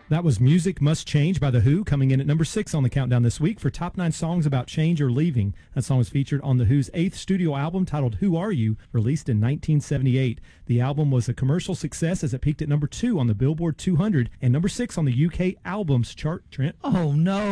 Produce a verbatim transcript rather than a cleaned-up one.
That was Music Must Change by The Who, coming in at number six on the countdown this week for top nine songs about change or leaving. That song was featured on The Who's eighth studio album titled Who Are You, released in nineteen seventy-eight. The album was a commercial success as it peaked at number two on the Billboard two hundred and number six on the U K albums chart, Trent. Oh, no.